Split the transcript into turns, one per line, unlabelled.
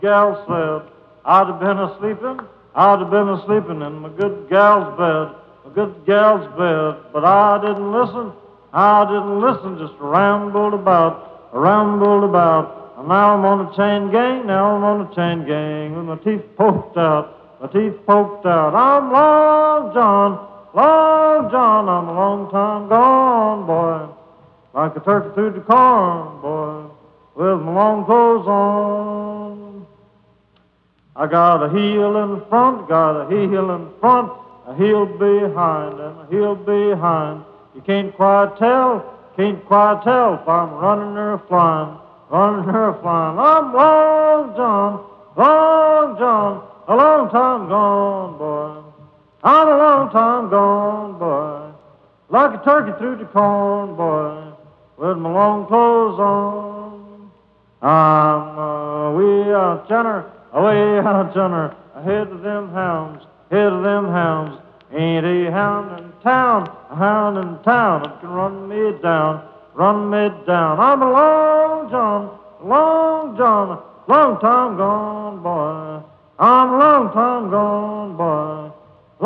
gal said, I'd have been a-sleeping, I'd have been a-sleeping in my good gal's bed, my good gal's bed, but I didn't listen, just rambled about, and now I'm on a chain gang, with my teeth poked out, I'm Long John, I'm a long time gone, boy, like a turkey through the corn, boy, with my long clothes on. I got a heel in front, a heel behind, and a heel behind. You can't quite tell if I'm running or flying. I'm Long John, a long time gone, boy. I'm a long time gone, boy. Like a turkey through the corn, boy, with my long clothes on. I'm way out yonder, ahead of them hounds, Ain't a hound in town, that can run me down. I'm a Long John, long time gone, boy. I'm a long time gone, boy.